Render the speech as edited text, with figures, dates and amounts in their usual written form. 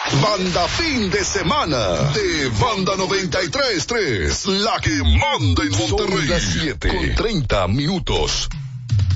Banda fin de semana de Banda 93.3, la que manda en Monterrey. Son las 7:30.